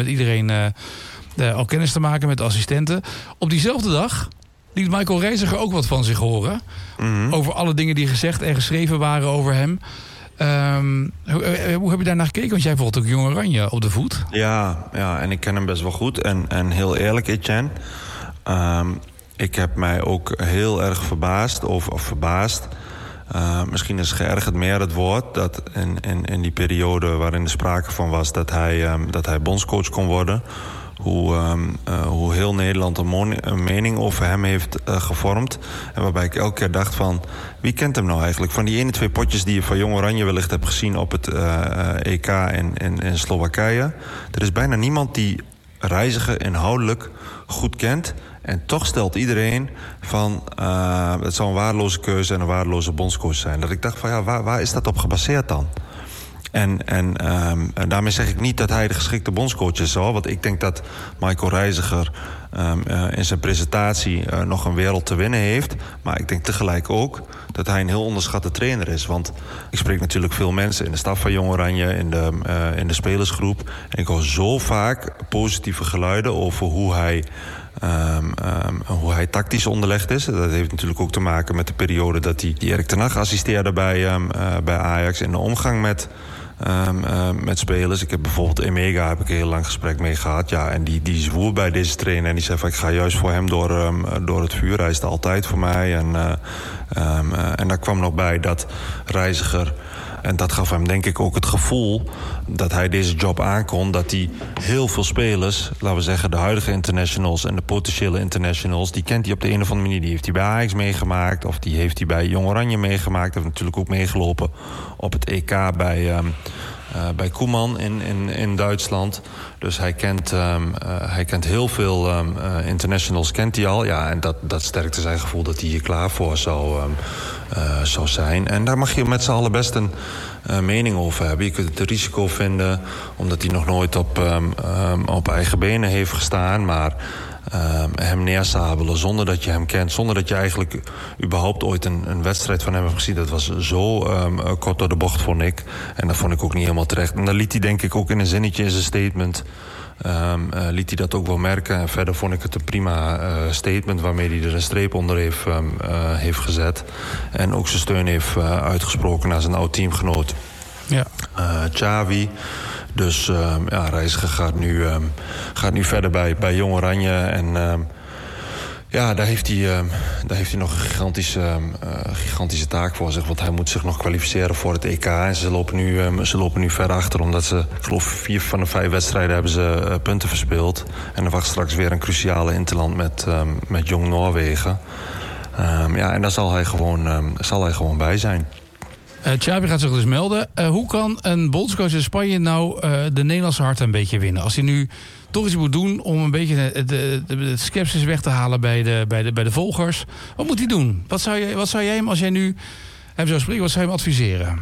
met iedereen al kennis te maken, met de assistenten. Op diezelfde dag liet Michael Reiziger ook wat van zich horen. Mm-hmm. Over alle dingen die gezegd en geschreven waren over hem. Hoe heb je daar naar gekeken? Want jij volgt ook Jong Oranje op de voet. Ja, en ik ken hem best wel goed. En heel eerlijk, Etienne, ik heb mij ook heel erg verbaasd. Misschien is geërgerd meer het woord. Dat in die periode waarin er sprake van was dat hij bondscoach kon worden, hoe heel Nederland een mening over hem heeft gevormd. En waarbij ik elke keer dacht van, wie kent hem nou eigenlijk? Van die 1-2 potjes die je van Jong Oranje wellicht hebt gezien op het EK in Slowakije. Er is bijna niemand die Reiziger inhoudelijk goed kent. En toch stelt iedereen van, het zou een waardeloze keuze en een waardeloze bondscoach zijn. Dat ik dacht van, ja, waar is dat op gebaseerd dan? En daarmee zeg ik niet dat hij de geschikte bondscoach is, hoor. Want ik denk dat Michael Reiziger in zijn presentatie nog een wereld te winnen heeft. Maar ik denk tegelijk ook dat hij een heel onderschatte trainer is. Want ik spreek natuurlijk veel mensen in de staf van Jong Oranje, in de spelersgroep. En ik hoor zo vaak positieve geluiden over hoe hij tactisch onderlegd is. Dat heeft natuurlijk ook te maken met de periode dat hij Erik ten Hag assisteerde bij Ajax. In de omgang met spelers. Ik heb bijvoorbeeld Emega, heb ik een heel lang gesprek mee gehad. Ja, en die zwoer bij deze trainer. En die zei van, ik ga juist voor hem door het vuur. Hij is er altijd voor mij. En daar kwam nog bij dat Reiziger, en dat gaf hem denk ik ook het gevoel dat hij deze job aankon, dat hij heel veel spelers, laten we zeggen de huidige internationals en de potentiële internationals, die kent hij op de een of andere manier. Die heeft hij bij Ajax meegemaakt, of die heeft hij bij Jong Oranje meegemaakt. Heeft natuurlijk ook meegelopen op het EK bij Koeman in Duitsland. Dus hij kent heel veel internationals, kent hij al. Ja, en dat sterkte zijn gevoel dat hij hier klaar voor zou zijn. En daar mag je met z'n allen best een mening over hebben. Je kunt het risico vinden, omdat hij nog nooit op eigen benen heeft gestaan. Maar hem neersabelen zonder dat je hem kent, zonder dat je eigenlijk überhaupt ooit een wedstrijd van hem hebt gezien, dat was zo kort door de bocht, vond ik. En dat vond ik ook niet helemaal terecht. En dan liet hij denk ik ook in een zinnetje in zijn statement, liet hij dat ook wel merken. En verder vond ik het een prima statement waarmee hij er een streep onder heeft gezet. En ook zijn steun heeft uitgesproken naar zijn oud-teamgenoot, ja. Xavi. Dus Reiziger gaat nu verder bij Jong Oranje. En daar heeft hij nog een gigantische taak voor zich. Want hij moet zich nog kwalificeren voor het EK. En ze lopen nu ver achter. Omdat ze, ik geloof 4 van de 5 wedstrijden hebben ze punten verspeeld. En er wacht straks weer een cruciale interland met Jong Noorwegen. En daar zal hij gewoon bij zijn. Xavi gaat zich dus melden. Hoe kan een bondscoach in Spanje nou de Nederlandse hart een beetje winnen? Als hij nu toch iets moet doen om een beetje de sceptisch weg te halen bij de volgers. Wat moet hij doen? Wat zou jij hem, als jij nu hem zou spreken, wat zou je hem adviseren?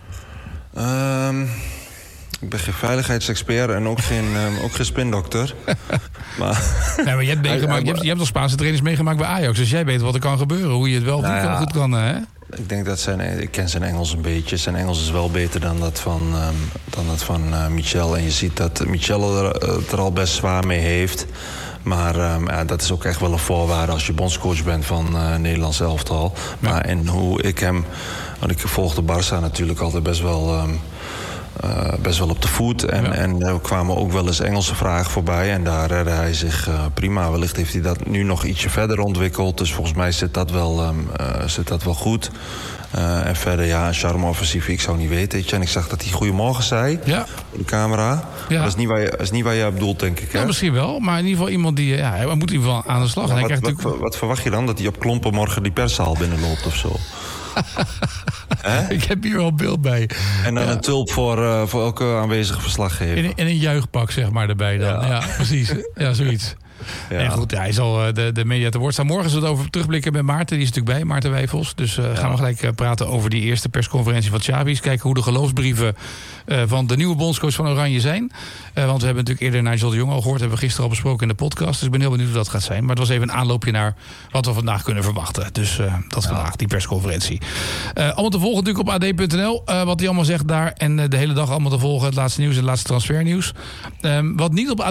Ik ben geen veiligheidsexpert en ook geen spindokter. Maar je hebt al Spaanse trainers meegemaakt bij Ajax. Dus jij weet wat er kan gebeuren. Hoe je het wel goed kan. Hè? Ik denk dat ik ken zijn Engels een beetje. Zijn Engels is wel beter dan dat van Michel. En je ziet dat Michel het er al best zwaar mee heeft. Maar dat is ook echt wel een voorwaarde als je bondscoach bent van Nederlands elftal. Ja. Maar en hoe ik hem, want ik volgde Barça natuurlijk altijd best wel op de voet. En er kwamen ook wel eens Engelse vragen voorbij. En daar redde hij zich prima. Wellicht heeft hij dat nu nog ietsje verder ontwikkeld. Dus volgens mij zit dat wel goed. En verder, een charme-offensief, ik zou niet weten. En ik zag dat hij goedemorgen zei op de camera. Ja. Dat is niet waar je op bedoelt, denk ik. Hè? Ja, misschien wel. Maar in ieder geval iemand die... hij moet in ieder geval aan de slag. Wat verwacht je dan? Dat hij op klompen morgen die perszaal binnenloopt of zo? Ik heb hier wel beeld bij. En dan een tulp voor elke aanwezige verslaggever. In een juichpak, zeg maar, erbij dan. Ja, precies. Ja, zoiets. Ja. En goed, hij zal de media te woord staan. Morgen zullen we het over terugblikken met Maarten. Die is natuurlijk bij, Maarten Wijfels. Dus gaan we gelijk praten over die eerste persconferentie van Xavi. Eens kijken hoe de geloofsbrieven van de nieuwe bondscoach van Oranje zijn. Want we hebben natuurlijk eerder Nigel de Jong al gehoord. Hebben we gisteren al besproken in de podcast. Dus ik ben heel benieuwd hoe dat gaat zijn. Maar het was even een aanloopje naar wat we vandaag kunnen verwachten. Dus dat vandaag, die persconferentie. Allemaal te volgen natuurlijk op ad.nl. Wat hij allemaal zegt daar. En de hele dag allemaal te volgen. Het laatste nieuws en het laatste transfernieuws. Wat niet op